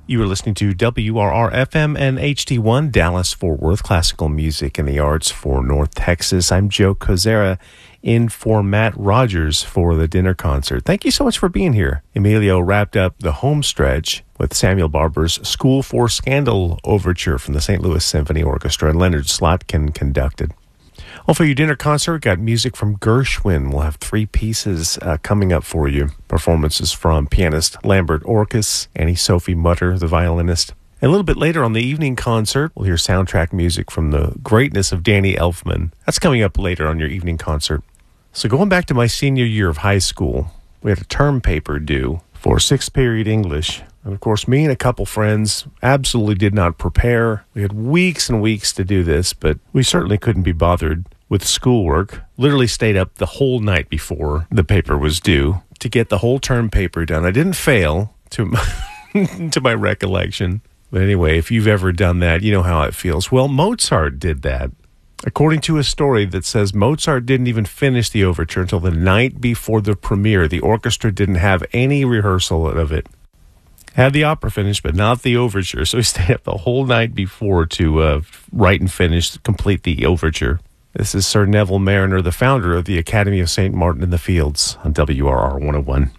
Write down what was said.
You are listening to WRR-FM and HD1 Dallas-Fort Worth, classical music and the arts for North Texas. I'm Joe Kozera, in for Matt Rogers for the dinner concert. Thank you so much for being here. Emilio wrapped up the home stretch with Samuel Barber's School for Scandal Overture from the St. Louis Symphony Orchestra, and Leonard Slotkin conducted. Well, for your dinner concert, we got music from Gershwin. We'll have three pieces coming up for you. Performances from pianist Lambert Orkus, Annie Sophie Mutter, the violinist. And a little bit later on the evening concert, we'll hear soundtrack music from the greatness of Danny Elfman. That's coming up later on your evening concert. So going back to my senior year of high school, we had a term paper due for sixth period English. And of course, me and a couple friends absolutely did not prepare. We had weeks and weeks to do this, but we certainly couldn't be bothered with schoolwork. Literally stayed up the whole night before the paper was due to get the whole term paper done. I didn't fail, to to my recollection. But anyway, if you've ever done that, you know how it feels. Well, Mozart did that. According to a story that says Mozart didn't even finish the overture until the night before the premiere. The orchestra didn't have any rehearsal of it. Had the opera finished, but not the overture. So he stayed up the whole night before to write and complete the overture. This is Sir Neville Marriner, the founder of the Academy of St. Martin in the Fields on WRR 101.